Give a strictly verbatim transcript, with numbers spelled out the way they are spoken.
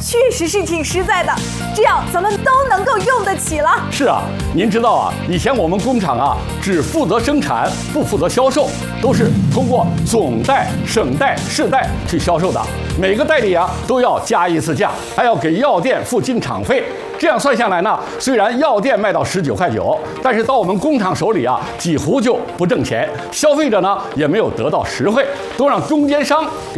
确实是挺实在的，这样咱们都能够用得起了。 是啊，您知道啊，以前我们工厂啊只负责生产，不负责销售，都是通过总代、省代、市代去销售的。每个代理啊都要加一次价，还要给药店付进厂费。这样算下来呢，虽然药店卖到十九块九，但是到我们工厂手里啊，几乎就不挣钱，消费者呢也没有得到实惠，都让中间商给